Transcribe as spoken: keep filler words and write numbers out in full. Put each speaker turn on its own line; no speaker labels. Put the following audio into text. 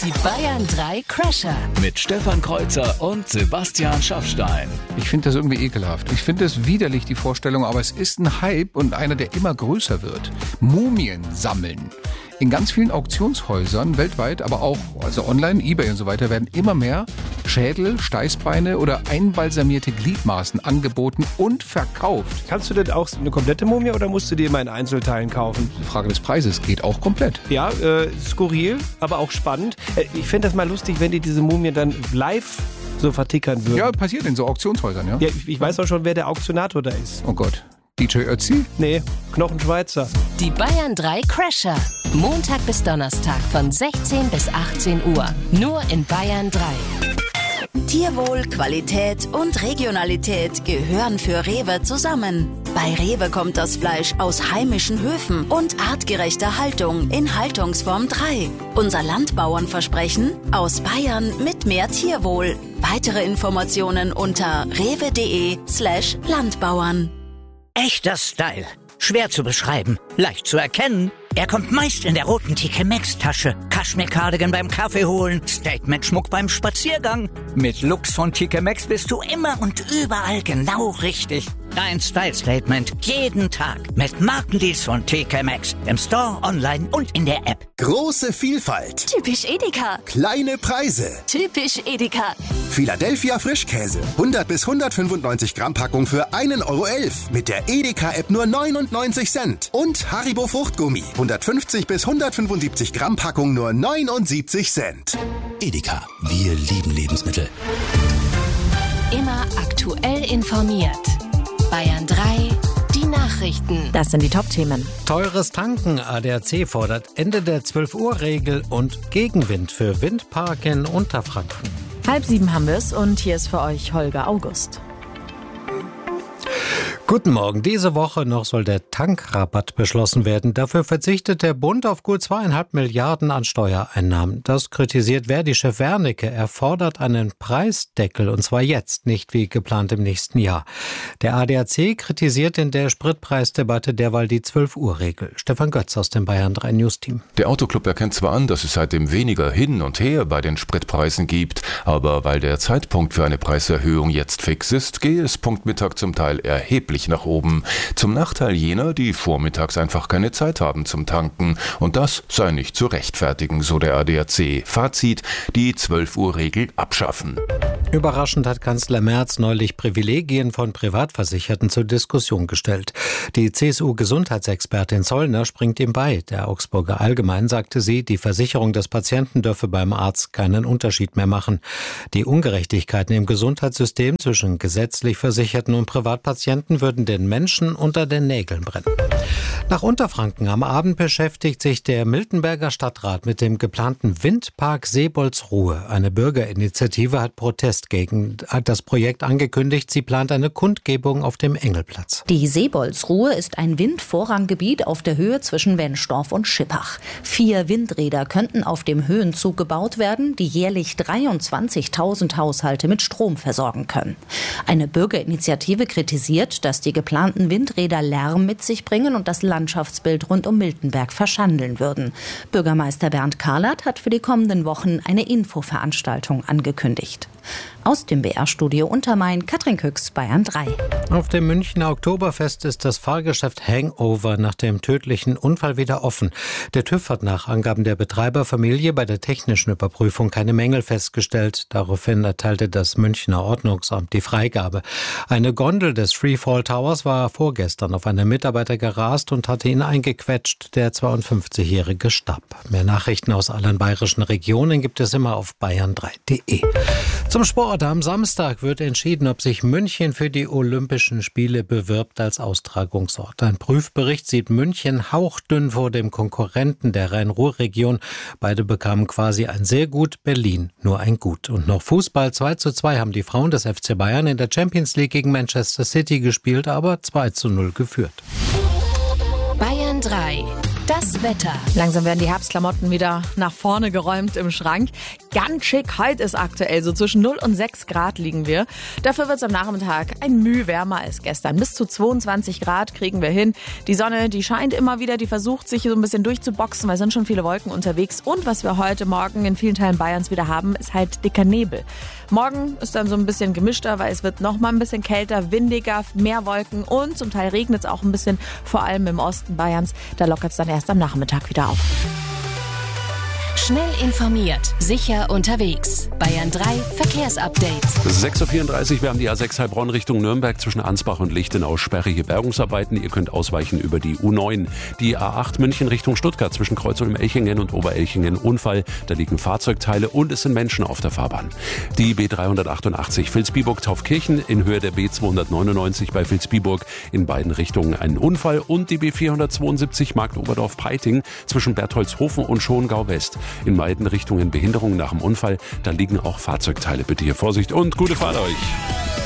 Die Bayern drei Crasher.
Mit Stefan Kreuzer und Sebastian Schaffstein.
Ich finde das irgendwie ekelhaft. Ich finde es widerlich, die Vorstellung, aber es ist ein Hype und einer, der immer größer wird. Mumien sammeln. In ganz vielen Auktionshäusern weltweit, aber auch also online, eBay und so weiter, werden immer mehr Schädel, Steißbeine oder einbalsamierte Gliedmaßen angeboten und verkauft.
Kannst du denn auch eine komplette Mumie oder musst du die immer in Einzelteilen kaufen?
Die Frage des Preises geht auch komplett.
Ja, äh, skurril, aber auch spannend. Äh, ich fände das mal lustig, wenn die diese Mumie dann live so vertickern würden.
Ja, passiert in so Auktionshäusern, ja.
Ja, ich, ich weiß auch schon, wer der Auktionator da ist.
Oh Gott. D J Ötzi?
Nee, Knochenschweizer.
Die Bayern drei Crasher. Montag bis Donnerstag von sechzehn bis achtzehn Uhr. Nur in Bayern drei.
Tierwohl, Qualität und Regionalität gehören für Rewe zusammen. Bei Rewe kommt das Fleisch aus heimischen Höfen und artgerechter Haltung in Haltungsform drei. Unser Landbauernversprechen: aus Bayern mit mehr Tierwohl. Weitere Informationen unter rewe.de slash Landbauern.
Echter Style. Schwer zu beschreiben, leicht zu erkennen. Er kommt meist in der roten T K Maxx-Tasche. Kaschmir-Cardigan beim Kaffee holen, Statement-Schmuck beim Spaziergang. Mit Looks von T K Maxx bist du immer und überall genau richtig. Dein Style-Statement jeden Tag mit Markendeals von T K Maxx. Im Store, online und in der App.
Große Vielfalt.
Typisch Edeka.
Kleine Preise.
Typisch Edeka.
Philadelphia Frischkäse. hundert bis hundertfünfundneunzig Gramm Packung für einen Euro elf. Mit der Edeka-App nur neunundneunzig Cent. Und Haribo Fruchtgummi. hundertfünfzig bis hundertfünfundsiebzig Gramm Packung nur neunundsiebzig Cent.
Edeka. Wir lieben Lebensmittel.
Immer aktuell informiert. Bayern drei, die Nachrichten.
Das sind die Top-Themen.
Teures Tanken. A D A C fordert Ende der zwölf Uhr Regel und Gegenwind für Windpark in Unterfranken.
Halb sieben haben wir es und hier ist für euch Holger August.
Guten Morgen. Diese Woche noch soll der Tankrabatt beschlossen werden. Dafür verzichtet der Bund auf gut zweieinhalb Milliarden an Steuereinnahmen. Das kritisiert Verdi-Chef Wernicke. Er fordert einen Preisdeckel, und zwar jetzt, nicht wie geplant im nächsten Jahr. Der A D A C kritisiert in der Spritpreisdebatte derweil die zwölf Uhr Regel. Stefan Götz aus dem Bayern drei News Team.
Der Autoclub erkennt zwar an, dass es seitdem weniger hin und her bei den Spritpreisen gibt, aber weil der Zeitpunkt für eine Preiserhöhung jetzt fix ist, gehe es Punktmittag zum Teil erheblich nach oben. Zum Nachteil jener, die vormittags einfach keine Zeit haben zum Tanken. Und das sei nicht zu rechtfertigen, so der A D A C. Fazit: die zwölf Uhr Regel abschaffen.
Überraschend hat Kanzler Merz neulich Privilegien von Privatversicherten zur Diskussion gestellt. Die C S U-Gesundheitsexpertin Zollner springt ihm bei. Der Augsburger Allgemein sagte sie, die Versicherung des Patienten dürfe beim Arzt keinen Unterschied mehr machen. Die Ungerechtigkeiten im Gesundheitssystem zwischen gesetzlich Versicherten und Privatpatienten würden den Menschen unter den Nägeln brennen. Nach Unterfranken am Abend beschäftigt sich der Miltenberger Stadtrat mit dem geplanten Windpark Seebolsruhe. Eine Bürgerinitiative hat Protest gegen das Projekt angekündigt. Sie plant eine Kundgebung auf dem Engelplatz.
Die Seebolsruhe ist ein Windvorranggebiet auf der Höhe zwischen Wennstorf und Schippach. Vier Windräder könnten auf dem Höhenzug gebaut werden, die jährlich dreiundzwanzigtausend Haushalte mit Strom versorgen können. Eine Bürgerinitiative kritisiert, dass die geplanten Windräder Lärm mit sich bringen und das Landschaftsbild rund um Miltenberg verschandeln würden. Bürgermeister Bernd Karlert hat für die kommenden Wochen eine Infoveranstaltung angekündigt. Aus dem B R-Studio Untermain, Katrin Küchs, Bayern drei.
Auf dem Münchner Oktoberfest ist das Fahrgeschäft Hangover nach dem tödlichen Unfall wieder offen. Der TÜV hat nach Angaben der Betreiberfamilie bei der technischen Überprüfung keine Mängel festgestellt. Daraufhin erteilte das Münchner Ordnungsamt die Freigabe. Eine Gondel des Freefall Towers war vorgestern auf einen Mitarbeiter gerast und hatte ihn eingequetscht. Der zweiundfünfzigjährige starb. Mehr Nachrichten aus allen bayerischen Regionen gibt es immer auf bayern drei punkt de. Zum Sport. Am Samstag wird entschieden, ob sich München für die Olympischen Spiele bewirbt als Austragungsort. Ein Prüfbericht sieht München hauchdünn vor dem Konkurrenten der Rhein-Ruhr-Region. Beide bekamen quasi ein sehr gut, Berlin nur ein gut. Und noch Fußball: zwei zu zwei haben die Frauen des F C Bayern in der Champions League gegen Manchester City gespielt, aber zwei zu null geführt.
Bayern drei. Das Wetter.
Langsam werden die Herbstklamotten wieder nach vorne geräumt im Schrank. Ganz schick, heute ist aktuell so zwischen null und sechs Grad liegen wir. Dafür wird es am Nachmittag ein Mühe wärmer als gestern. Bis zu zweiundzwanzig Grad kriegen wir hin. Die Sonne, die scheint immer wieder, die versucht sich so ein bisschen durchzuboxen, weil es sind schon viele Wolken unterwegs. Und was wir heute Morgen in vielen Teilen Bayerns wieder haben, ist halt dicker Nebel. Morgen ist dann so ein bisschen gemischter, weil es wird noch mal ein bisschen kälter, windiger, mehr Wolken und zum Teil regnet es auch ein bisschen, vor allem im Osten Bayerns. Da lockert es dann erst am Nachmittag wieder auf.
Schnell informiert, sicher unterwegs. Bayern drei Verkehrsupdate.
sechs Uhr vierunddreißig, wir haben die A sechs Heilbronn Richtung Nürnberg zwischen Ansbach und Lichtenau sperrige Bergungsarbeiten. Ihr könnt ausweichen über die U neun. Die A acht München Richtung Stuttgart zwischen Kreuzulm-Elchingen und Oberelchingen Unfall. Da liegen Fahrzeugteile und es sind Menschen auf der Fahrbahn. Die B dreihundertachtundachtzig Vilsbiburg-Taufkirchen in Höhe der B zweihundertneunundneunzig bei Vilsbiburg in beiden Richtungen einen Unfall. Und die B vierhundertzweiundsiebzig Marktoberdorf-Peiting zwischen Bertholdshofen und Schongau West. In beiden Richtungen Behinderungen nach dem Unfall. Da liegen auch Fahrzeugteile. Bitte hier Vorsicht und gute Fahrt euch.